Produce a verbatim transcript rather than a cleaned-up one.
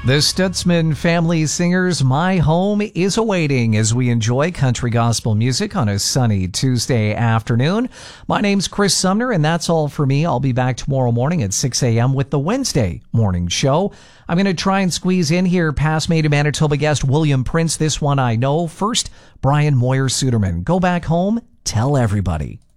The Stutzman Family Singers' My Home is Awaiting as we enjoy country gospel music on a sunny Tuesday afternoon. My name's Chris Sumner, and that's all for me. I'll be back tomorrow morning at six a.m. with the Wednesday morning show. I'm going to try and squeeze in here past Maid of Manitoba guest William Prince. This one I know. First, Brian Moyer Suderman. Go back home, tell everybody.